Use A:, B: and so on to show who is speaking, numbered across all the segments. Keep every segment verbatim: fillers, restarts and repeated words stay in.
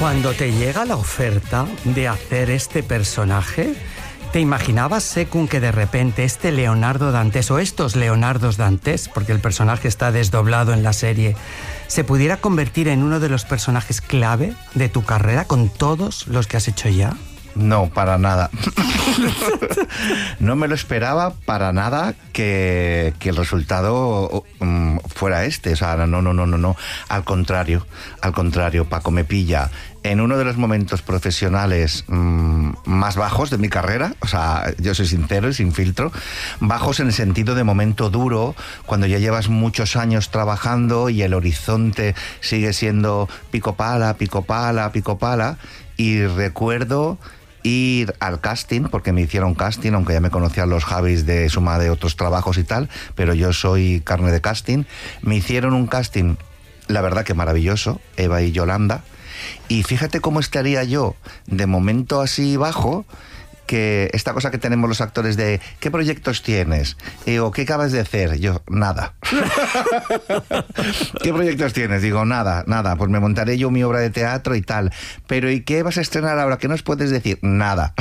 A: Cuando te llega la oferta de hacer este personaje, ¿te imaginabas, Sekun, que de repente este Leonardo Dantes o estos Leonardos Dantes, porque el personaje está desdoblado en la serie, se pudiera convertir en uno de los personajes clave de tu carrera con todos los que has hecho ya?
B: No, para nada. No me lo esperaba para nada que, que el resultado um, fuera este. O sea, no, no, no, no, no. Al contrario, al contrario, Paco me pilla en uno de los momentos profesionales mmm, más bajos de mi carrera. O sea, yo soy sincero y sin filtro. Bajos en el sentido de momento duro, cuando ya llevas muchos años trabajando y el horizonte sigue siendo pico pala, pico pala, pico pala. Y recuerdo ir al casting, porque me hicieron casting, aunque ya me conocían los Javis de suma de otros trabajos y tal, pero yo soy carne de casting. Me hicieron un casting, la verdad que maravilloso, Eva y Yolanda, y fíjate cómo estaría yo de momento así bajo, que esta cosa que tenemos los actores de ¿qué proyectos tienes? Eh, ¿O qué acabas de hacer? Yo, nada. ¿Qué proyectos tienes? Digo, nada, nada. Pues me montaré yo mi obra de teatro y tal. Pero ¿y qué vas a estrenar ahora? ¿Qué nos puedes decir? Nada.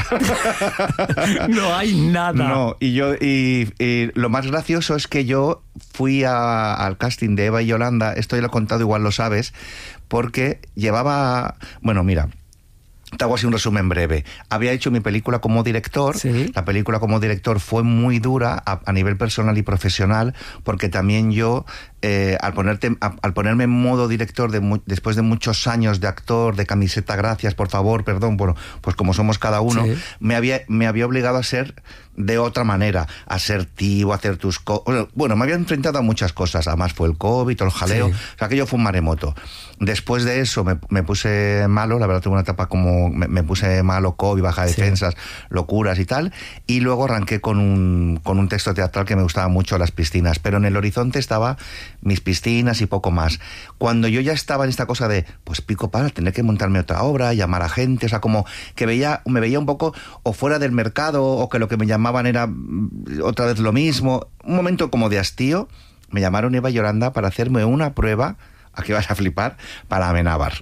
A: No hay nada.
B: No, y yo, y, y lo más gracioso es que yo fui a, al casting de Eva y Yolanda, esto ya lo he contado, igual lo sabes, porque llevaba, bueno, mira, te hago así un resumen breve. Había hecho mi película como director. Sí. La película como director fue muy dura a, a nivel personal y profesional, porque también yo, eh, al, ponerte, a, al ponerme en modo director de mu- después de muchos años de actor, de camiseta, gracias, por favor, perdón, bueno, pues como somos cada uno, sí. me, había, me había obligado a ser de otra manera, asertivo, a hacer tus cosas. Bueno, me había enfrentado a muchas cosas, además fue el COVID, todo el jaleo, sí. O sea, aquello fue un maremoto. Después de eso me, me puse malo, la verdad tuve una etapa como, me, me puse malo, COVID, baja de defensas, sí. Locuras y tal, y luego arranqué con un, con un texto teatral que me gustaba mucho, Las piscinas, pero en el horizonte estaba mis piscinas y poco más. Cuando yo ya estaba en esta cosa de, pues pico para tener que montarme otra obra, llamar a gente, o sea, como que veía, me veía un poco o fuera del mercado, o que lo que me llamaban era otra vez lo mismo, un momento como de hastío, me llamaron Eva y Yolanda para hacerme una prueba, aquí vas a flipar, para Amenábar.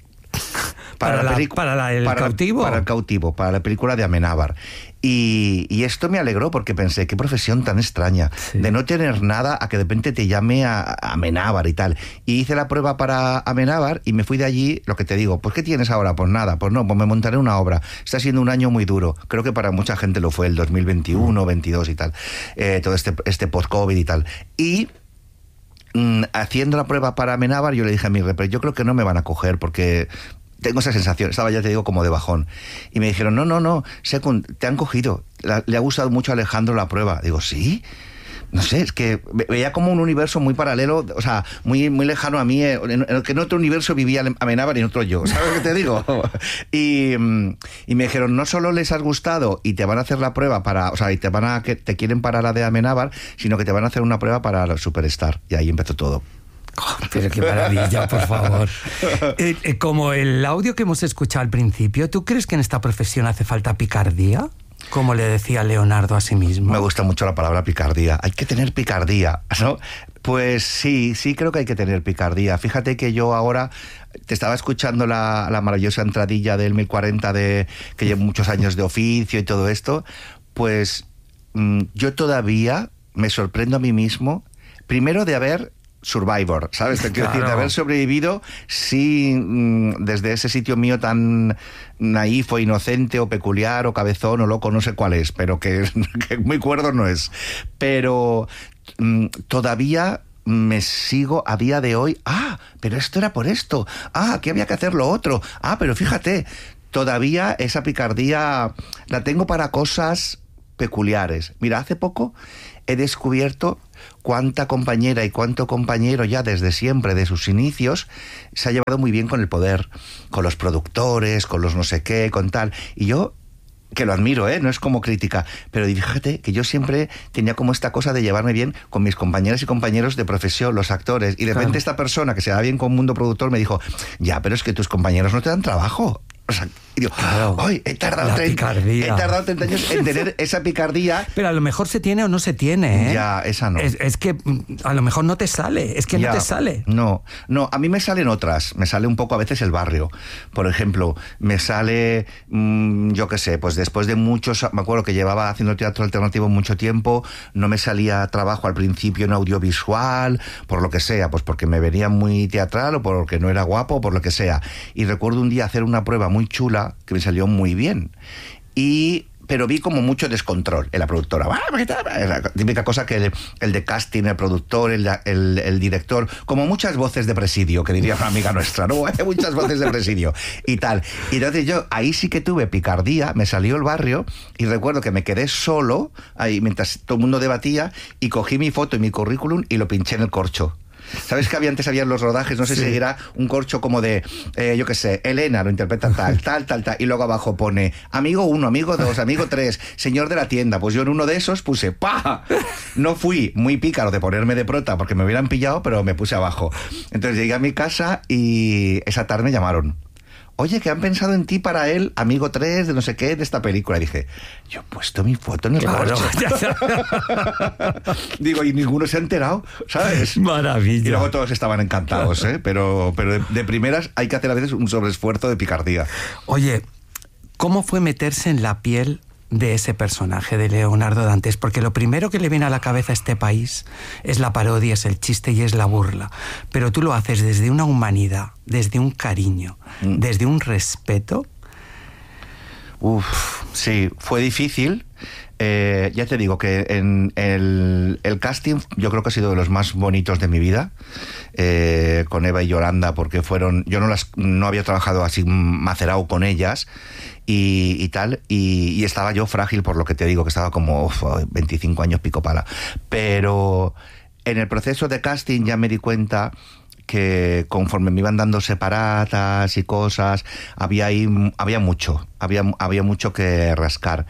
A: Para, para, la, pelic- para la, el
B: para,
A: cautivo.
B: Para el cautivo, para la película de Amenábar. Y, y esto me alegró porque pensé, qué profesión tan extraña, sí. De no tener nada a que de repente te llame a, a Amenábar y tal. Y hice la prueba para Amenábar y me fui de allí, lo que te digo, pues ¿qué tienes ahora? Pues nada, pues no, pues me montaré una obra. Está siendo un año muy duro, creo que para mucha gente lo fue el dos mil veintiuno, veintidós y tal, eh, todo este, este post-COVID y tal. Y mm, haciendo la prueba para Amenábar, yo le dije a mi repre, yo creo que no me van a coger porque tengo esa sensación, estaba ya te digo como de bajón. Y me dijeron, no, no, no, Sekun, te han cogido, la, le ha gustado mucho a Alejandro la prueba. Digo, ¿sí? No sé, es que veía como un universo muy paralelo, o sea, muy, muy lejano a mí, en, en, que en otro universo vivía Amenábar y en otro yo, ¿sabes qué te digo? Y, y me dijeron, no solo les has gustado y te van a hacer la prueba para, o sea, y te van a, que te quieren para la de Amenábar, sino que te van a hacer una prueba para la Superstar. Y ahí empezó todo.
A: Oh, pero qué maravilla, por favor. Eh, eh, como el audio que hemos escuchado al principio, ¿tú crees que en esta profesión hace falta picardía? Como le decía Leonardo a sí mismo.
B: Me gusta mucho la palabra picardía. Hay que tener picardía, ¿no? Pues sí, sí creo que hay que tener picardía. Fíjate que yo ahora te estaba escuchando la, la maravillosa entradilla del mil cuarenta, de que llevo muchos años de oficio y todo esto. Pues mmm, yo todavía me sorprendo a mí mismo, primero de haber Survivor, ¿sabes? Te quiero claro. decir, de haber sobrevivido, sí, desde ese sitio mío tan naif o inocente o peculiar o cabezón o loco, no sé cuál es, pero que, que muy cuerdo no es. Pero mmm, todavía me sigo a día de hoy, ah, pero esto era por esto, ah, que había que hacer lo otro, ah, pero fíjate, todavía esa picardía la tengo para cosas peculiares. Mira, hace poco he descubierto cuánta compañera y cuánto compañero ya desde siempre, de sus inicios, se ha llevado muy bien con el poder, con los productores, con los no sé qué, con tal. Y yo, que lo admiro, ¿eh? No es como crítica, pero fíjate que yo siempre tenía como esta cosa de llevarme bien con mis compañeras y compañeros de profesión, los actores, y de repente claro. Esta persona que se da bien con un mundo productor me dijo, ya, pero es que tus compañeros no te dan trabajo. O sea, y digo,
A: claro,
B: ¡ay! He tardado, treinta, he tardado treinta años en tener esa picardía.
A: Pero a lo mejor se tiene o no se tiene, ¿eh?
B: Ya, esa no.
A: Es, es que a lo mejor no te sale, es que ya, no te sale.
B: No, no, a mí me salen otras. Me sale un poco a veces el barrio. Por ejemplo, me sale, mmm, yo qué sé, pues después de muchos... Me acuerdo que llevaba haciendo teatro alternativo mucho tiempo, no me salía trabajo al principio en audiovisual, por lo que sea, pues porque me venía muy teatral o porque no era guapo, o por lo que sea. Y recuerdo un día hacer una prueba muy chula que me salió muy bien. Y... pero vi como mucho descontrol en la productora. La típica cosa que el, el de casting, el productor, el, el, el director, como muchas voces de presidio, que diría una amiga nuestra, ¿no? Hay muchas voces de presidio y tal. Y entonces yo ahí sí que tuve picardía, me salió el barrio y recuerdo que me quedé solo ahí mientras todo el mundo debatía y cogí mi foto y mi currículum y lo pinché en el corcho. ¿Sabes que había antes había los rodajes? No sé sí. si era un corcho como de, eh, yo qué sé, Elena lo interpreta tal, tal, tal, tal, y luego abajo pone amigo uno, amigo dos, amigo tres, señor de la tienda. Pues yo en uno de esos puse ¡pa! No fui muy pícaro de ponerme de prota porque me hubieran pillado, pero me puse abajo. Entonces llegué a mi casa y esa tarde me llamaron. Oye, que han pensado en ti para el amigo tres de no sé qué de esta película. Y dije, yo he puesto mi foto en el
A: claro.
B: corcho. Digo, y ninguno se ha enterado, ¿sabes?
A: Maravilla.
B: Y luego todos estaban encantados, ¿eh? Pero, pero de, de primeras hay que hacer a veces un sobreesfuerzo de picardía.
A: Oye, ¿cómo fue meterse en la piel de ese personaje de Leonardo Dantes? Porque lo primero que le viene a la cabeza a este país es la parodia, es el chiste y es la burla. Pero tú lo haces desde una humanidad, desde un cariño, mm. desde un respeto.
B: Uf, sí, fue difícil. Eh, ya te digo que en el, el casting yo creo que ha sido de los más bonitos de mi vida, eh, con Eva y Yolanda, porque fueron, yo no las no había trabajado así macerado con ellas y, y tal, y, y estaba yo frágil por lo que te digo, que estaba como uf, veinticinco años pico pala, pero en el proceso de casting ya me di cuenta que conforme me iban dando separatas y cosas, había ahí, había mucho, había, había mucho que rascar.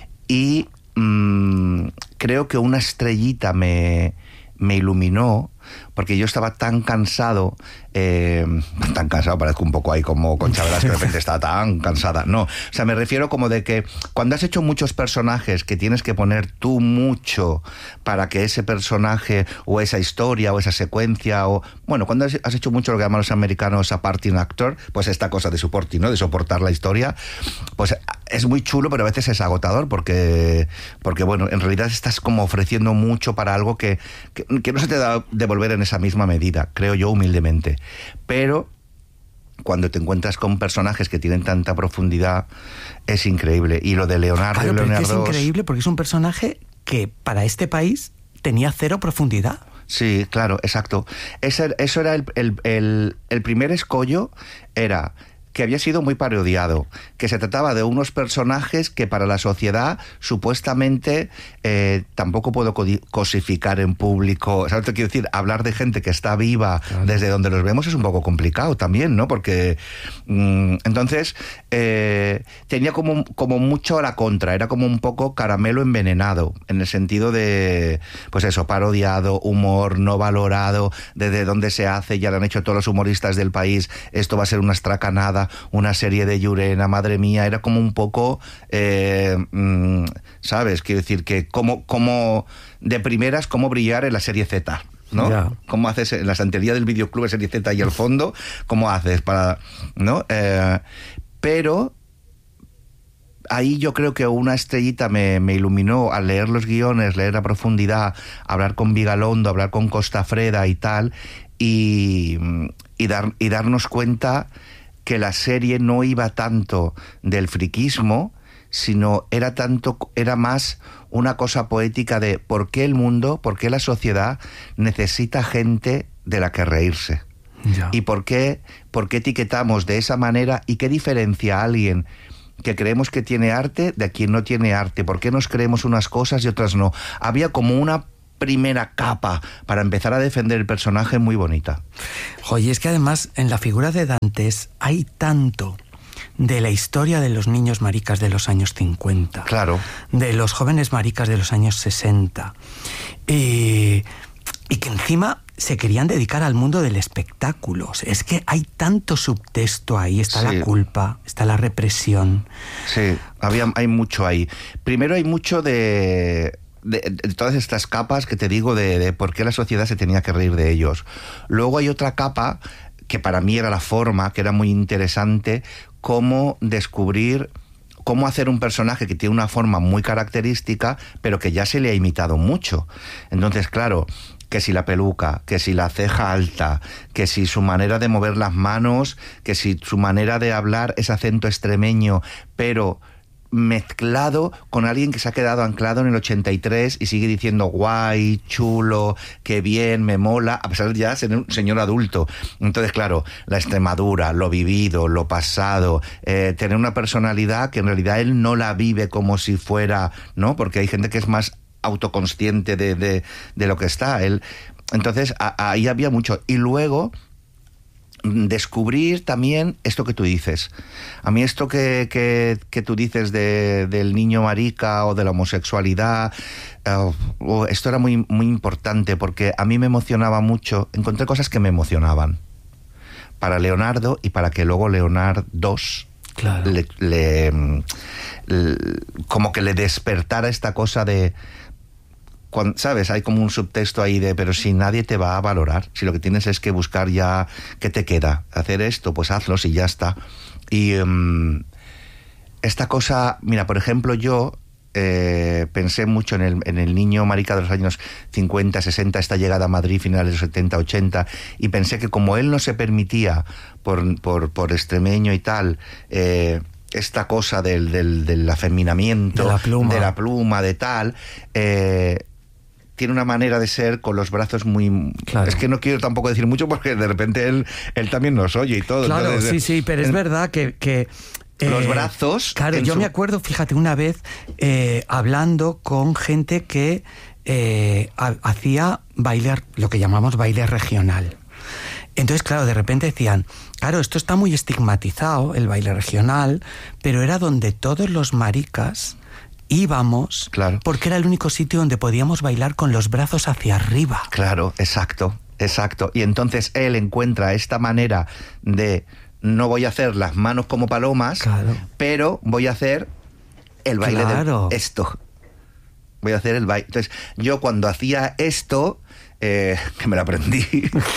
B: Y mmm, creo que una estrellita me, me iluminó, porque yo estaba tan cansado, eh, tan cansado, parezco un poco ahí como Concha Velasco, que de repente está tan cansada. No, o sea, me refiero como de que cuando has hecho muchos personajes que tienes que poner tú mucho para que ese personaje o esa historia o esa secuencia o... Bueno, cuando has hecho mucho lo que llaman los americanos supporting actor, pues esta cosa de supporting, ¿no? De soportar la historia, pues es muy chulo, pero a veces es agotador porque, porque bueno, en realidad estás como ofreciendo mucho para algo que, que, que no se te da devolver en esa misma medida, creo yo humildemente. Pero cuando te encuentras con personajes que tienen tanta profundidad, es increíble. Y lo de Leonardo
A: claro,
B: y Leonardo...
A: Es increíble porque es un personaje que para este país tenía cero profundidad.
B: Sí, claro, exacto. Ese, eso era el, el, el, el primer escollo, era que había sido muy parodiado, que se trataba de unos personajes que para la sociedad supuestamente eh, tampoco puedo cosificar en público. ¿Sabes lo que quiero decir? Hablar de gente que está viva claro. desde donde los vemos es un poco complicado también, ¿no? Porque mmm, entonces eh, tenía como, como mucho a la contra, era como un poco caramelo envenenado, en el sentido de, pues eso, parodiado, humor no valorado, desde dónde se hace, ya lo han hecho todos los humoristas del país, esto va a ser una estracanada, una serie de Llurena, madre mía, era como un poco, eh, mmm, ¿sabes? Quiero decir que como, como de primeras, cómo brillar en la serie Z, ¿no? Yeah. ¿Cómo haces en la santería del videoclub de serie Z y el fondo? ¿Cómo haces para, no? Eh, pero ahí yo creo que una estrellita me, me iluminó al leer los guiones, leer a profundidad, hablar con Vigalondo, hablar con Costafreda y tal, y, y, dar, y darnos cuenta que la serie no iba tanto del friquismo, sino era tanto, era más una cosa poética de por qué el mundo, por qué la sociedad necesita gente de la que reírse. Ya. Y por qué, por qué etiquetamos de esa manera y qué diferencia a alguien que creemos que tiene arte de a quien no tiene arte. ¿Por qué nos creemos unas cosas y otras no? Había como una primera capa para empezar a defender el personaje muy bonita.
A: Oye, es que además en la figura de Dantes hay tanto de la historia de los niños maricas de los años cincuenta.
B: Claro.
A: De los jóvenes maricas de los años sesenta. Y, y que encima se querían dedicar al mundo del espectáculo. Es que hay tanto subtexto ahí, está sí. la culpa, está la represión.
B: Sí, había, hay mucho ahí. Primero hay mucho de... De, de todas estas capas que te digo de, de por qué la sociedad se tenía que reír de ellos. Luego hay otra capa que para mí era la forma, que era muy interesante, cómo descubrir, cómo hacer un personaje que tiene una forma muy característica, pero que ya se le ha imitado mucho. Entonces, claro, que si la peluca, que si la ceja alta, que si su manera de mover las manos, que si su manera de hablar es acento extremeño, pero mezclado con alguien que se ha quedado anclado en el ochenta y tres y sigue diciendo guay, chulo, qué bien, me mola, a pesar de ya ser un señor adulto. Entonces, claro, la Extremadura, lo vivido, lo pasado, eh, tener una personalidad que en realidad él no la vive como si fuera, ¿no? Porque hay gente que es más autoconsciente de, de, de lo que está. Él, entonces, a, ahí había mucho. Y luego descubrir también esto que tú dices. A mí esto que, que, que tú dices de, del niño marica o de la homosexualidad, uh, uh, esto era muy, muy importante porque a mí me emocionaba mucho. Encontré cosas que me emocionaban para Leonardo y para que luego Leonardo dos claro. le, le, le, como que le despertara esta cosa de... Cuando, ¿sabes? Hay como un subtexto ahí de, pero si nadie te va a valorar, si lo que tienes es que buscar ya qué te queda, hacer esto, pues hazlo si ya está. Y um, esta cosa, mira, por ejemplo, yo eh, pensé mucho en el, en el niño marica de los años cincuenta, sesenta, esta llegada a Madrid, finales de los setenta, ochenta, y pensé que como él no se permitía, por, por, por extremeño y tal, eh, esta cosa del, del, del afeminamiento,
A: de la pluma,
B: de, la pluma, de tal... Eh, tiene una manera de ser con los brazos muy... Claro. Es que no quiero tampoco decir mucho porque de repente él, él también nos oye y todo.
A: Claro,
B: entonces,
A: sí, sí, pero es
B: en,
A: verdad que... que
B: los
A: eh,
B: brazos...
A: Claro, yo su... me acuerdo, fíjate, una vez eh, hablando con gente que eh, ha, hacía baile, lo que llamamos baile regional. Entonces, claro, de repente decían, claro, esto está muy estigmatizado, el baile regional, pero era donde todos los maricas... íbamos,
B: claro.
A: porque era el único sitio donde podíamos bailar con los brazos hacia arriba.
B: Claro, exacto, exacto. Y entonces él encuentra esta manera de no voy a hacer las manos como palomas, claro. pero voy a hacer el baile
A: claro.
B: de esto. Voy a hacer el baile. Entonces, yo cuando hacía esto, eh, que me lo aprendí,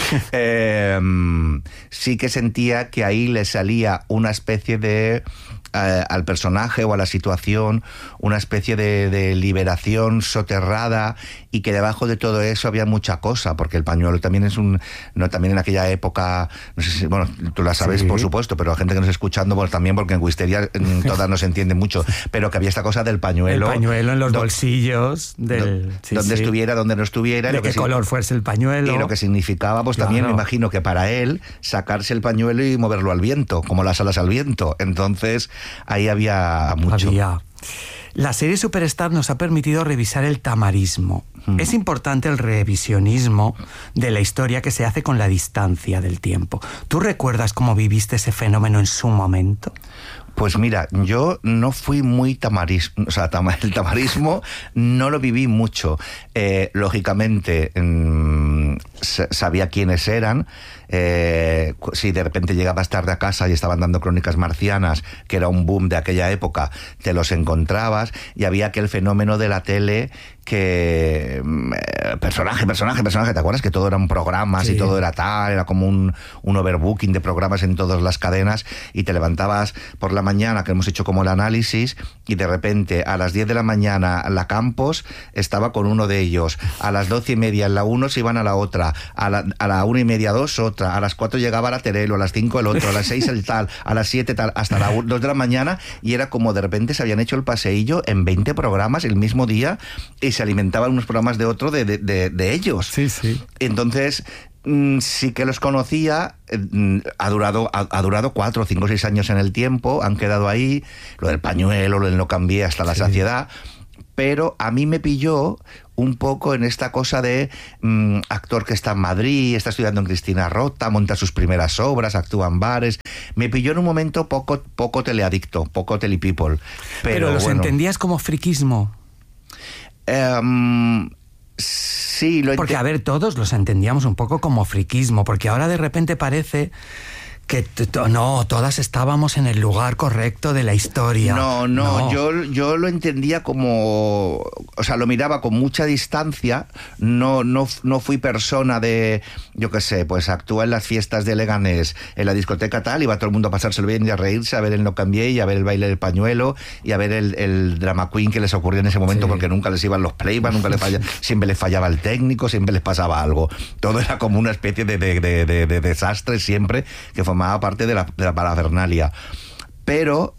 B: eh, sí que sentía que ahí le salía una especie de... Uh, al personaje o a la situación una especie de, de liberación soterrada y que debajo de todo eso había mucha cosa, porque el pañuelo también es un... no también en aquella época, no sé si, bueno, tú la sabes sí. por supuesto, pero la gente que nos está escuchando, bueno, también porque en Wisteria todas no se entiende mucho, pero que había esta cosa del pañuelo.
A: El pañuelo en los do, bolsillos, del,
B: do, sí, donde sí. estuviera, donde no estuviera.
A: De qué que color fuese el pañuelo.
B: Y lo que significaba, pues claro. también me imagino que para él, sacarse el pañuelo y moverlo al viento, como las alas al viento. Entonces, ahí había mucho.
A: Había. La serie Superstar nos ha permitido revisar el tamarismo. Mm. Es importante el revisionismo de la historia que se hace con la distancia del tiempo. ¿Tú recuerdas cómo viviste ese fenómeno en su momento?
B: Pues mira, yo no fui muy tamarismo, o sea, tam el tamarismo no lo viví mucho. Eh, lógicamente, mmm, sabía quiénes eran. Eh, si de repente llegabas tarde a casa y estaban dando Crónicas Marcianas, que era un boom de aquella época, te los encontrabas, y había aquel fenómeno de la tele que eh, personaje, personaje, personaje, ¿te acuerdas? Que todo eran programas sí. y todo era tal, era como un, un overbooking de programas en todas las cadenas, y te levantabas por la mañana, que hemos hecho como el análisis, y de repente a las diez de la mañana la Campos estaba con uno de ellos, a las doce y media en la uno se iban a la otra, a la, a la una y media dos otra, a las cuatro llegaba la Terelo, a las cinco el otro, a las seis el tal, a las siete tal, hasta las dos de la mañana, y era como de repente se habían hecho el paseillo en veinte programas el mismo día, y se alimentaban unos programas de otro de, de, de, de ellos.
A: Sí, sí.
B: Entonces, mmm, sí que los conocía, eh, ha durado ha, ha durado cuatro, cinco, seis años en el tiempo, han quedado ahí, lo del pañuelo, lo del no cambié hasta la sí. saciedad, pero a mí me pilló un poco en esta cosa de mmm, actor que está en Madrid, está estudiando en Cristina Rota, monta sus primeras obras, actúa en bares. Me pilló en un momento poco, poco teleadicto, poco telepeople. Pero,
A: pero los
B: bueno,
A: entendías como friquismo.
B: Um, sí. Sí, lo
A: Porque, a ver, todos los entendíamos un poco como friquismo, porque ahora de repente parece que t- t- no, todas estábamos en el lugar correcto de la historia.
B: No, no, no. Yo, yo lo entendía como... O sea, lo miraba con mucha distancia. No, no, no fui persona de, yo qué sé, pues actúa en las fiestas de Leganés, en la discoteca tal, y va todo el mundo a pasárselo bien y a reírse, a ver el No Cambié, y a ver el baile del pañuelo, y a ver el, el drama queen que les ocurría en ese momento, sí. Porque nunca les iban los playbacks, nunca les fallaba, siempre les fallaba el técnico, siempre les pasaba algo. Todo era como una especie de, de, de, de, de desastre siempre, que formaba parte de la, de la parafernalia. Pero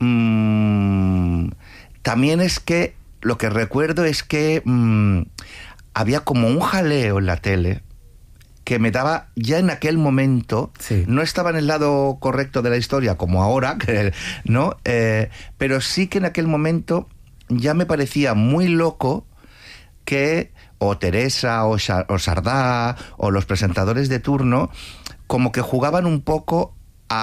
B: mmm, también es que lo que recuerdo es que mmm, había como un jaleo en la tele que me daba, ya en aquel momento, sí. No estaba en el lado correcto de la historia como ahora, que, ¿no? Eh, pero sí que en aquel momento ya me parecía muy loco que o Teresa o, Char- o Sardá o los presentadores de turno como que jugaban un poco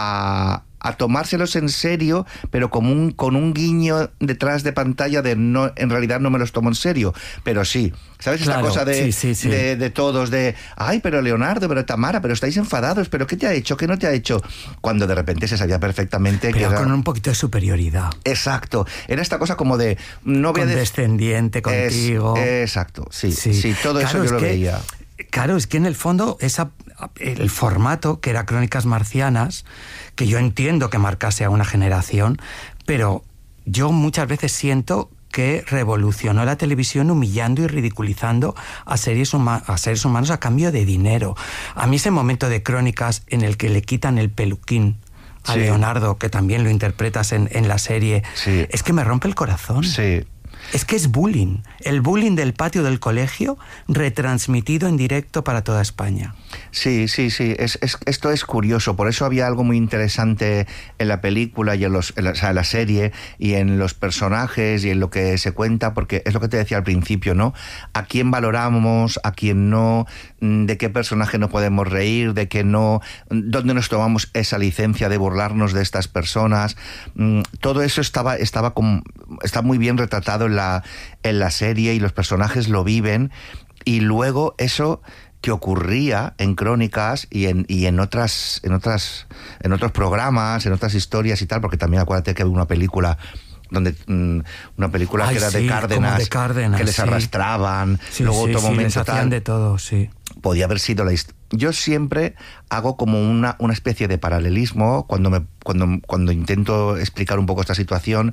B: a, a tomárselos en serio, pero como un, con un guiño detrás de pantalla de no, en realidad no me los tomo en serio, pero sí, ¿sabes? Esta
A: claro,
B: cosa de,
A: sí, sí, sí.
B: De, de todos, de, ay, pero Leonardo, pero Tamara, pero estáis enfadados, pero ¿qué te ha hecho? ¿Qué no te ha hecho? Cuando de repente se sabía perfectamente
A: pero
B: que era...
A: con un poquito de superioridad.
B: Exacto, era esta cosa como de... no voy a
A: condescendiente
B: des...
A: contigo.
B: Es, exacto, sí, sí, sí, todo
A: claro,
B: eso yo lo
A: que,
B: veía.
A: Claro, es que en el fondo esa, el formato que era Crónicas Marcianas, que yo entiendo que marcase a una generación, pero yo muchas veces siento que revolucionó la televisión humillando y ridiculizando a seres, huma- a seres humanos a cambio de dinero. A mí ese momento de Crónicas en el que le quitan el peluquín a sí. Leonardo, que también lo interpretas en, en la serie,
B: sí.
A: es que me rompe el corazón.
B: Sí.
A: Es que es bullying, el bullying del patio del colegio retransmitido en directo para toda España.
B: Sí, sí, sí, es, es, esto es curioso, por eso había algo muy interesante en la película y en, los, en la, o sea, en la serie y en los personajes y en lo que se cuenta, porque es lo que te decía al principio, ¿no? A quién valoramos, a quién no, de qué personaje no podemos reír, de qué no, dónde nos tomamos esa licencia de burlarnos de estas personas. Todo eso estaba, estaba como, está muy bien retratado en la, en la serie y los personajes lo viven, y luego eso que ocurría en Crónicas y en, y en otras, en otras, en otros programas, en otras historias y tal, porque también acuérdate que había una película donde mmm, una película Ay, que era
A: sí,
B: de, Cárdenas,
A: de Cárdenas,
B: que les
A: sí.
B: arrastraban,
A: sí,
B: luego
A: sí,
B: otro
A: sí,
B: momento
A: les hacían
B: tal,
A: de todo, sí.
B: Podía haber sido la historia. Yo siempre hago como una, una especie de paralelismo cuando me, cuando, cuando intento explicar un poco esta situación,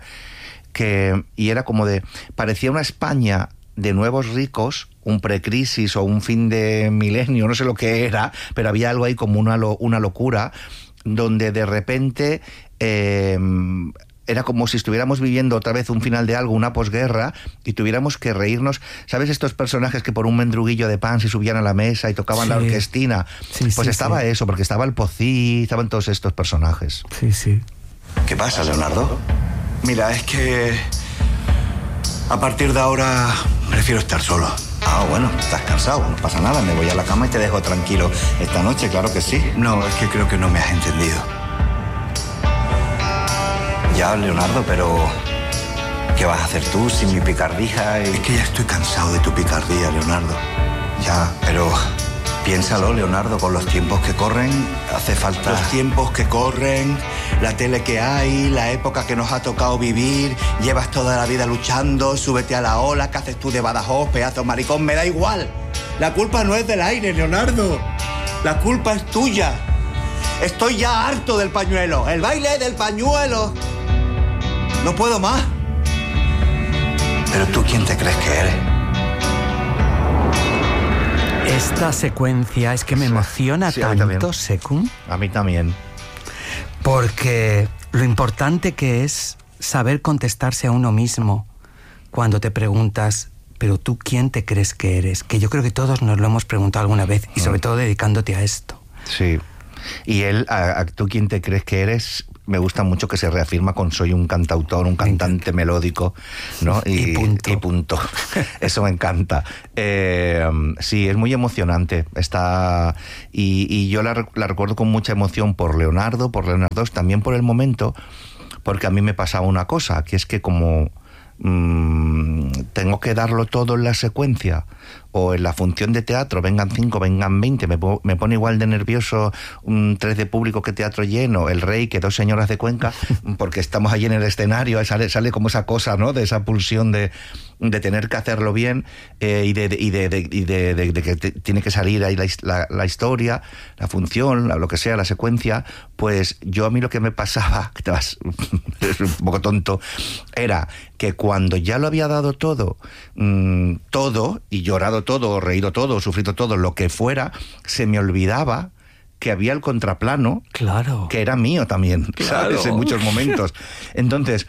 B: que, y era como de, parecía una España de nuevos ricos, un precrisis o un fin de milenio, no sé lo que era, pero había algo ahí como una, lo, una locura, donde de repente eh, era como si estuviéramos viviendo otra vez un final de algo, una posguerra, y tuviéramos que reírnos. ¿Sabes estos personajes que por un mendruguillo de pan se subían a la mesa y tocaban sí. la orquestina?
A: Sí,
B: pues
A: sí,
B: estaba
A: sí.
B: eso, porque estaba el Pocí, estaban todos estos personajes.
A: Sí, sí.
C: ¿Qué pasa, Leonardo? Mira, es que a partir de ahora prefiero estar solo.
B: Ah, bueno, estás cansado, no pasa nada, me voy a la cama y te dejo tranquilo esta noche, claro que sí.
C: No, es que creo que no me has entendido.
B: Ya, Leonardo, pero ¿qué vas a hacer tú sin mi picardía? Y...
C: Es que ya estoy cansado de tu picardía, Leonardo.
B: Ya, pero piénsalo, Leonardo, con los tiempos que corren hace falta...
C: Los tiempos que corren, la tele que hay, la época que nos ha tocado vivir, llevas toda la vida luchando, súbete a la ola, ¿qué haces tú de Badajoz, pedazo maricón? Me da igual. La culpa no es del aire, Leonardo. La culpa es tuya. Estoy ya harto del pañuelo, el baile del pañuelo. No puedo más.
B: ¿Pero tú quién te crees que eres?
A: Esta secuencia es que me emociona
B: sí,
A: tanto, Sekun.
B: A mí también.
A: Porque lo importante que es saber contestarse a uno mismo cuando te preguntas, pero tú quién te crees que eres, que yo creo que todos nos lo hemos preguntado alguna vez, y sobre todo dedicándote a esto.
B: Sí. Y él, a, a tú quién te crees que eres, me gusta mucho que se reafirma con soy un cantautor, un cantante melódico, ¿no?
A: Y, y punto.
B: Y punto. Eso me encanta. Eh, sí, es muy emocionante. Está y, y yo la, la recuerdo con mucha emoción por Leonardo, por Leonardo, también por el momento, porque a mí me pasaba una cosa, que es que como mmm, tengo que darlo todo en la secuencia, o en la función de teatro, vengan cinco, vengan veinte, me, me pone igual de nervioso un tres de público que teatro lleno, El Rey, que dos señoras de Cuenca, porque estamos allí en el escenario, sale, sale como esa cosa, ¿no?, de esa pulsión de, de tener que hacerlo bien, eh, y, de, de, y, de, de, y de, de, de que te, tiene que salir ahí la, la, la historia, la función, la, lo que sea, la secuencia. Pues yo, a mí lo que me pasaba, que te vas, es un poco tonto, era que cuando ya lo había dado todo, mmm, todo, y llorado todo, reído todo, sufrido todo, lo que fuera, se me olvidaba que había el contraplano,
A: claro,
B: que era mío también,
A: claro,
B: ¿sabes? En muchos momentos. Entonces,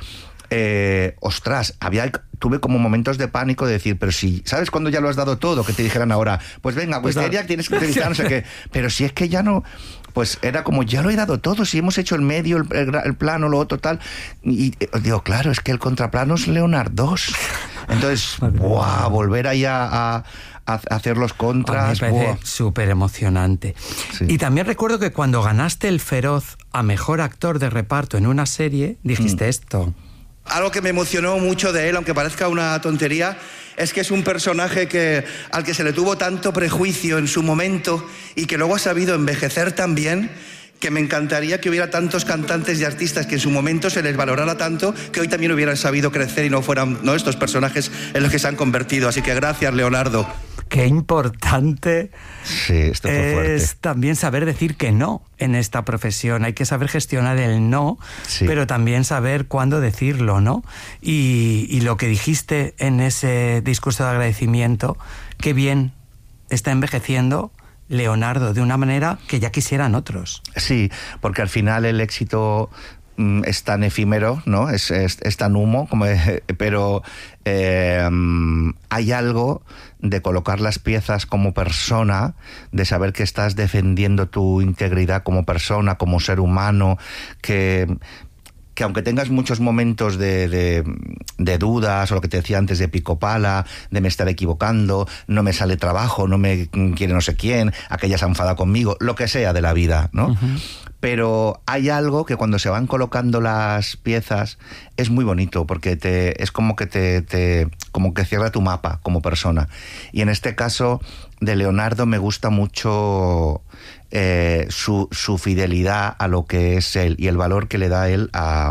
B: eh, ostras, había, tuve como momentos de pánico de decir, pero si, ¿sabes cuando ya lo has dado todo? Que te dijeran ahora, pues venga, pues
A: pues
B: ya tienes que utilizar, no sé qué, pero si es que ya no... Pues era como, ya lo he dado todo, si hemos hecho el medio, el, el, el plano, lo otro, tal. Y, y digo, claro, es que el contraplano es Leonardo dos. Entonces, ¡buah! Volver ahí a, a, a hacer los contras.
A: A mí me parece súper emocionante. Sí. Y también recuerdo que cuando ganaste el Feroz a Mejor Actor de Reparto en una serie, dijiste mm. esto.
C: Algo que me emocionó mucho de él, aunque parezca una tontería, es que es un personaje que, al que se le tuvo tanto prejuicio en su momento y que luego ha sabido envejecer tan bien, que me encantaría que hubiera tantos cantantes y artistas que en su momento se les valorara tanto, que hoy también hubieran sabido crecer y no fueran, ¿no?, estos personajes en los que se han convertido. Así que gracias, Leonardo.
A: Qué importante
B: sí, esto fue fuerte.
A: Es también saber decir que no en esta profesión. Hay que saber gestionar el no, sí, pero también saber cuándo decirlo, ¿no? Y, y lo que dijiste en ese discurso de agradecimiento, qué bien está envejeciendo Leonardo de una manera que ya quisieran otros.
B: Sí, porque al final el éxito es tan efímero, ¿no? Es, es, es tan humo, como, eh, pero eh, hay algo de colocar las piezas como persona, de saber que estás defendiendo tu integridad como persona, como ser humano, que... que aunque tengas muchos momentos de, de, de dudas, o lo que te decía antes de pico pala, de me estar equivocando, no me sale trabajo, no me quiere no sé quién, aquella se ha enfadado conmigo, lo que sea de la vida, ¿no? Uh-huh. Pero hay algo que cuando se van colocando las piezas es muy bonito, porque te, es como que te, te como que cierra tu mapa como persona. Y en este caso de Leonardo me gusta mucho eh, su, su fidelidad a lo que es él y el valor que le da él a,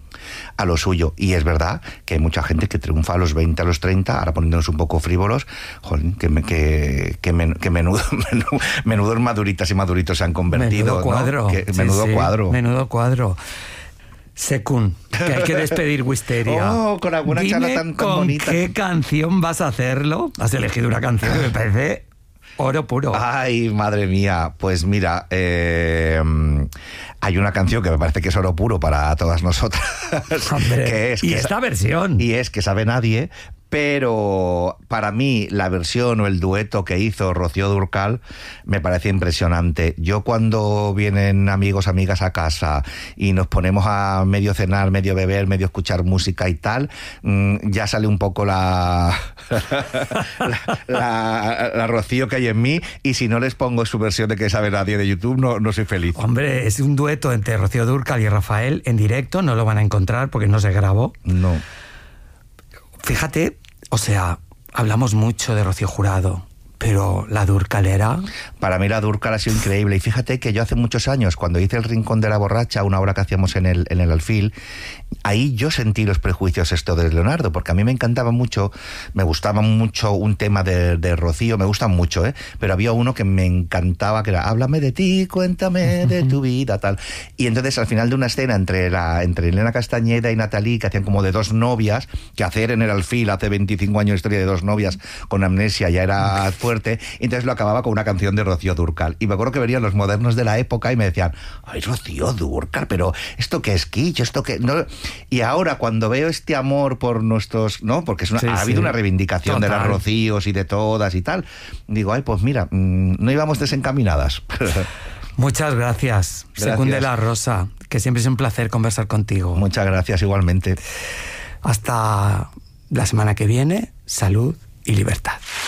B: a lo suyo. Y es verdad que hay mucha gente que triunfa a los veinte, a los treinta, ahora poniéndonos un poco frívolos, joder, que, me, que, que, men, que menudo, menudo, menudos maduritas y maduritos se han convertido.
A: Menudo cuadro.
B: ¿No? Que,
A: sí,
B: menudo
A: sí,
B: cuadro.
A: Menudo cuadro. Secund, que hay que despedir Wisteria.
B: Oh, con alguna
A: Dime
B: charla tan, tan
A: con
B: bonita.
A: ¿Qué canción vas a hacerlo? Has elegido una canción que me parece oro puro.
B: Ay, madre mía. Pues mira, eh, hay una canción que me parece que es oro puro para todas nosotras.
A: Hombre,
B: que es,
A: y
B: que
A: esta versión.
B: Y es que sabe nadie. Pero para mí la versión o el dueto que hizo Rocío Dúrcal me parece impresionante. Yo cuando vienen amigos, amigas a casa y nos ponemos a medio cenar, medio beber, medio escuchar música y tal, ya sale un poco la, la, la, la Rocío que hay en mí, y si no les pongo su versión de Que sabe nadie de YouTube, no, no soy feliz.
A: Hombre, es un dueto entre Rocío Dúrcal y Rafael en directo, no lo van a encontrar porque no se grabó.
B: No.
A: Fíjate, o sea, hablamos mucho de Rocío Jurado, pero la Dúrcalera...
B: Para mí la Dúrcal ha sido increíble. Y fíjate que yo hace muchos años, cuando hice El Rincón de la Borracha, una obra que hacíamos en el, en el Alfil, ahí yo sentí los prejuicios esto de Leonardo, porque a mí me encantaba mucho, me gustaba mucho un tema de, de Rocío, me gustan mucho, ¿eh? Pero había uno que me encantaba, que era háblame de ti, cuéntame de tu vida, tal. Y entonces al final de una escena entre, la, entre Elena Castañeda y Natalie, que hacían como de dos novias, que hacer en el Alfil hace veinticinco años historia de dos novias con amnesia ya era fuerte, y entonces lo acababa con una canción de Rocío Dúrcal. Y me acuerdo que venían los modernos de la época y me decían, ay, Rocío Dúrcal, pero ¿esto qué es kitsch? ¿Esto qué...? No. Y ahora cuando veo este amor por nuestros, ¿no? Porque es una, sí, ha habido sí. una reivindicación Total. de las Rocíos y de todas y tal. Digo, ay, pues mira, mmm, no íbamos desencaminadas.
A: Muchas gracias, gracias. Secund de la Rosa, que siempre es un placer conversar contigo.
B: Muchas gracias, igualmente.
A: Hasta la semana que viene, salud y libertad.